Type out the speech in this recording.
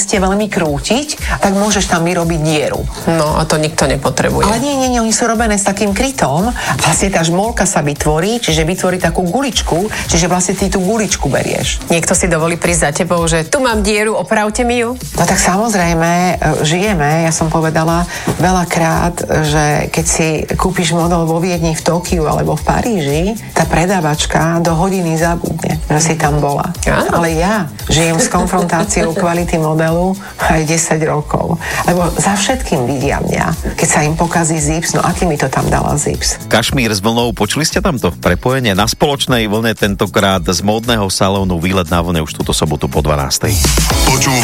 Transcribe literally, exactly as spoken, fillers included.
mieste veľmi krútiť, tak môžeš tam vyrobiť dieru. No a to nikto nepotrebuje. Ale nie, nie, nie, oni sú robené s takým krytom. Vlastne tá žmolka sa vytvorí, čiže vytvorí takú guličku, čiže vlastne ty tú guličku berieš. Niekto si dovolí prísť za tebou, že tu mám dieru, opravte mi ju? No tak samozrejme, žijeme, ja som povedala veľakrát, že keď si kúpiš model vo Viedni, v Tokiu alebo v Paríži, tá predávačka do hodiny zabudne, že si tam bola. Áno. Ale ja žijem s konfrontáciou kvality modelu aj desať rokov. Lebo za všetkým vidia mňa. Keď sa im pokazí zips, no aký mi to tam dala zips? Kašmír s vlnou, počuli ste tam to? Prepojenie na spoločnej vlne, tentokrát z módneho salónu Výlet na vlne už túto sobotu po dvanástej. Počúvaj